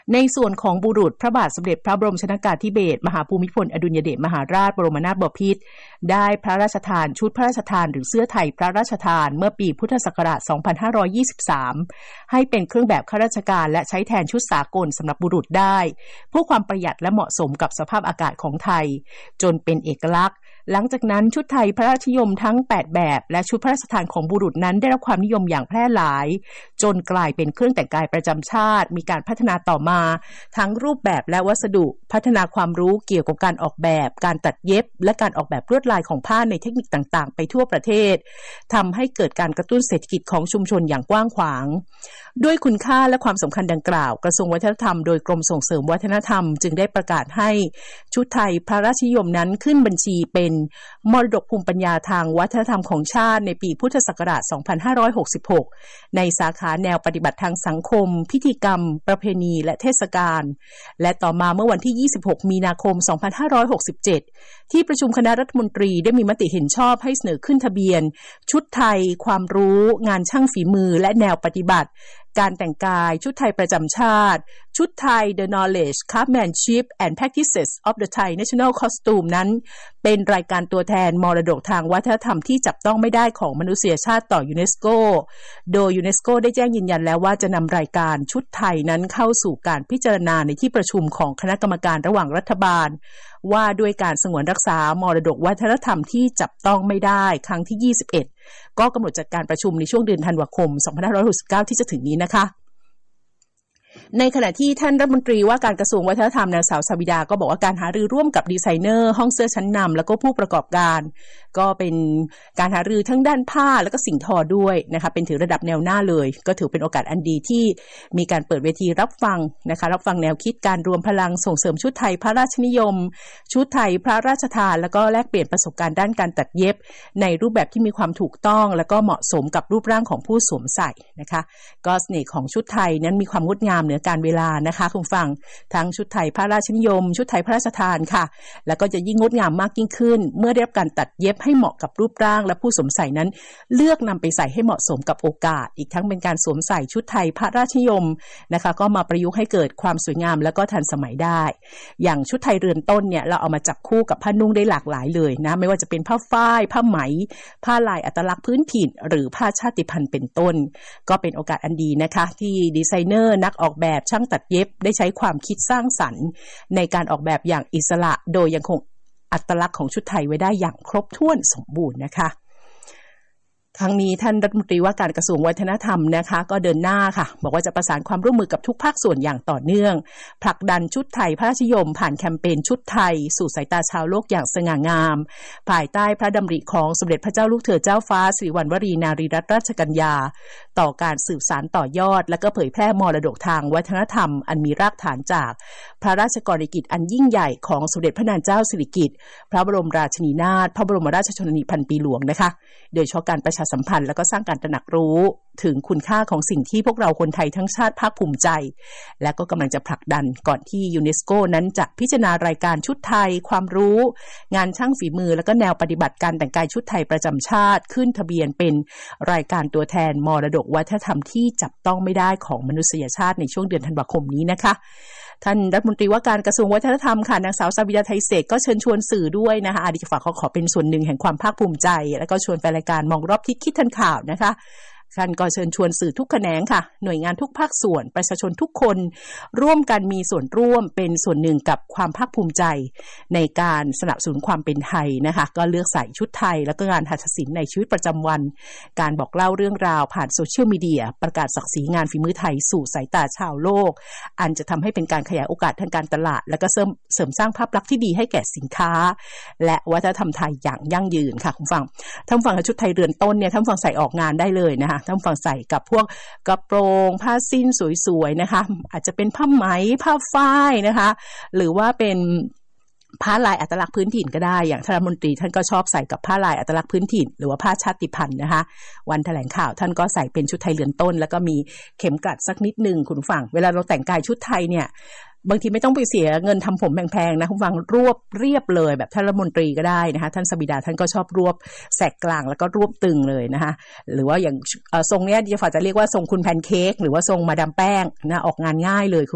ในส่วนของบุรุษพระบาทสมเด็จพระบรมชนกาธิเบศรมหาภูมิพลอดุลยเดชมหาราชบรมนาถบพิตรได้พระราชทานชุดพระราชทานหรือเสื้อไทยพระราชทานเมื่อปีพุทธศักราช 2523 ให้เป็นเครื่องแบบข้าราชการและใช้แทนชุดสากลสำหรับบุรุษได้เพื่อความประหยัดและเหมาะสมกับสภาพอากาศของไทยจนเป็นเอกลักษณ์หลังจากนั้นชุดไทยพระราชนิยมทั้ง8แบบและชุดพระราชทานของบุรุษนั้นได้รับความนิยมอย่างแพร่หลายจนกลายเป็นเครื่องแต่งกายประจำชาติมีการพัฒนาต่อมาทั้งรูปแบบและวัสดุพัฒนาความรู้เกี่ยวกับการออกแบบการตัดเย็บและการออกแบบลวดลายของผ้าในเทคนิคต่างๆไปทั่วประเทศทำให้เกิดการกระตุ้นเศรษฐกิจของชุมชนอย่างกว้างขวางด้วยคุณค่าและความสำคัญดังกล่าวกระทรวงวัฒนธรรมโดยกรมส่งเสริมวัฒนธรรมจึงได้ประกาศให้ชุดไทยพระราชนิยมนั้นขึ้นบัญชีเป็นมรดกภูมิปัญญาทางวัฒนธรรมของชาติในปีพุทธศักราช 2566 ในสาขาแนวปฏิบัติทางสังคมพิธีกรรมประเพณีและเทศกาลและต่อมาเมื่อวันที่ 26 มีนาคม 2567 ที่ประชุมคณะรัฐมนตรีได้มีมติเห็นชอบให้เสนอขึ้นทะเบียนชุดไทยความรู้งานช่างฝีมือและแนวปฏิบัติการแต่งกายชุดไทยประจำชาติชุดไทย The Knowledge Craftsmanship and Practices of the Thai National Costume นั้นเป็นรายการตัวแทนมรดกทางวัฒนธรรมที่จับต้องไม่ได้ของมนุษยชาติต่อยูเนสโกโดยยูเนสโกได้แจ้งยืนยันแล้วว่าจะนำรายการชุดไทยนั้นเข้าสู่การพิจารณาในที่ประชุมของคณะกรรมการระหว่างรัฐบาลว่าด้วยการสงวนรักษามรดกวัฒนธรรมที่จับต้องไม่ได้ครั้งที่21ก็กำหนดจัดการประชุมในช่วงเดือนธันวาคม 2569 ที่จะถึงนี้นะคะในขณะที่ท่านรัฐมนตรีว่าการกระทรวงวัฒนธรรมนางสาวสวิดาก็บอกว่าการหารือร่วมกับดีไซเนอร์ห้องเสื้อชั้นนำแล้วก็ผู้ประกอบการก็เป็นการหารือทั้งด้านผ้าแล้วก็สิ่งทอด้วยนะคะเป็นถือระดับแนวหน้าเลยก็ถือเป็นโอกาสอันดีที่มีการเปิดเวทีรับฟังนะคะรับฟังแนวคิดการรวมพลังส่งเสริมชุดไทยพระราชนิยมชุดไทยพระราชทานแล้วก็แลกเปลี่ยนประสบการณ์ด้านการตัดเย็บในรูปแบบที่มีความถูกต้องแล้วก็เหมาะสมกับรูปร่างของผู้สวมใส่นะคะก็เสน่ห์ของชุดไทยนั้นมีความงดงามเหนือการเวลานะคะคุณฟังทั้งชุดไทยพระราชนิยมชุดไทยพระราชทานค่ะแล้วก็จะยิ่งงดงามมากยิ่งขึ้นเมื่อได้รับการตัดเย็บให้เหมาะกับรูปร่างและผู้สวมใส่นั้นเลือกนำไปใส่ให้เหมาะสมกับโอกาสอีกทั้งเป็นการสวมใส่ชุดไทยพระราชนิยมนะคะก็มาประยุกต์ให้เกิดความสวยงามแล้วก็ทันสมัยได้อย่างชุดไทยเรือนต้นเนี่ยเราเอามาจับคู่กับผ้านุ่งได้หลากหลายเลยนะไม่ว่าจะเป็นผ้าฝ้ายผ้าไหมผ้าลายอัตลักษณ์พื้นถิ่นหรือผ้าชาติพันธุ์เป็นต้นก็เป็นโอกาสอันดีนะคะที่ดีไซเนอร์นักออกแบบช่างตัดเย็บได้ใช้ความคิดสร้างสรรค์ในการออกแบบอย่างอิสระโดยยังคงอัตลักษณ์ของชุดไทยไว้ได้อย่างครบถ้วนสมบูรณ์นะคะทั้งนี้ท่านรัฐมนตรีว่าการกระทรวงวัฒนธรรมนะคะก็เดินหน้าค่ะบอกว่าจะประสานความร่วมมือกับทุกภาคส่วนอย่างต่อเนื่องผลักดันชุดไทยพระราชนิยมผ่านแคมเปญชุดไทยสู่สายตาชาวโลกอย่างสง่างามภายใต้พระดำริของสมเด็จพระเจ้าลูกเธอเจ้าฟ้าสิริวัณวรีนารีรัตนราชกัญญาต่อการสืบสานต่อยอดและก็เผยแพร่มรดกทางวัฒนธรรมอันมีรากฐานจากพระราชกรณียกิจอันยิ่งใหญ่ของสมเด็จพระนางเจ้าสิริกิติ์พระบรมราชินีนาถพระบรมราชชนนีพันปีหลวงนะคะโดยเฉพาะการประชาสัมพันธ์และก็สร้างการตระหนักรู้ถึงคุณค่าของสิ่งที่พวกเราคนไทยทั้งชาติภาคภูมิใจและก็กำลังจะผลักดันก่อนที่ยูเนสโกนั้นจะพิจารณารายการชุดไทยความรู้งานช่างฝีมือและก็แนวปฏิบัติการแต่งกายชุดไทยประจำชาติขึ้นทะเบียนเป็นรายการตัวแทนมรดกวัฒนธรรมที่จับต้องไม่ได้ของมนุษยชาติในช่วงเดือนธันวาคมนี้นะคะท่านรัฐมนตรีว่าการกระทรวงวัฒนธรรมค่ะนางสาวสวิดาไทยเศษก็เชิญชวนสื่อด้วยนะคะดิฉันฝากขอเป็นส่วนหนึ่งแห่งความภาคภูมิใจแล้วก็ชวนแฟนรายการมองรอบทิศคิดทันข่าวนะคะท่านก็เชิญชวนสื่อทุกแขนงค่ะหน่วยงานทุกภาคส่วนประชาชนทุกคนร่วมกันมีส่วนร่วมเป็นส่วนหนึ่งกับความภาคภูมิใจในการสนับสนุนความเป็นไทยนะคะก็เลือกใส่ชุดไทยแล้วก็งานหัตถศิลป์ในชีวิตประจำวันการบอกเล่าเรื่องราวผ่านโซเชียลมีเดียประกาศศักดิ์ศรีงานฝีมือไทยสู่สายตาชาวโลกอันจะทำให้เป็นการขยายโอกาสทางการตลาดและก็เสริมสร้างภาพลักษณ์ที่ดีให้แก่สินค้าและวัฒนธรรมไทยอย่างยั่งยืนค่ะคุณฟังท่านฟังชุดไทยเรือนต้นเนี่ยท่านฟังใส่ออกงานได้เลยนะคะท่านฟังใส่กับพวกกระโปรงผ้าสิ้นสวยๆนะคะอาจจะเป็นผ้าไหมผ้าฝ้ายนะคะหรือว่าเป็นผ้าลายอัตลักษณ์พื้นถิ่นก็ได้อย่างท่านรัฐมนตรีท่านก็ชอบใส่กับผ้าลายอัตลักษณ์พื้นถิ่นหรือว่าผ้าชาติพันธุ์นะคะวันแถลงข่าวท่านก็ใส่เป็นชุดไทยเรือนต้นแล้วก็มีเข็มกลัดสักนิดนึงคุณผู้ฟังเวลาเราแต่งกายชุดไทยเนี่ยบางทีไม่ต้องไปเสียเงินทำผมแพงๆนะคุณฟังรวบเรียบเลยแบบท่านรัฐมนตรีก็ได้นะคะท่านสบิดาท่านก็ชอบรวบแสกกลางแล้วก็รวบตึงเลยนะคะหรือว่าอย่างทรงเนี้ยดิฉันจะเรียกว่าทรงคุณแพนเค้กหรือว่าทรงมาดามแป้งนะออกงานง่ายเลย